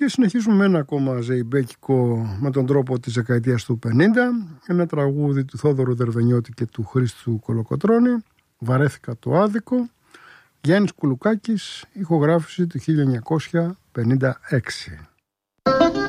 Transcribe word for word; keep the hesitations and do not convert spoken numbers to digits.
Και συνεχίζουμε με ένα ακόμα ζεϊμπέκικο με τον τρόπο της δεκαετίας του πενήντα. Ένα τραγούδι του Θόδωρου Δερβενιώτη και του Χρήστου Κολοκοτρώνη. Βαρέθηκα το άδικο. Γιάννης Κουλουκάκης, ηχογράφηση του χίλια εννιακόσια πενήντα έξι.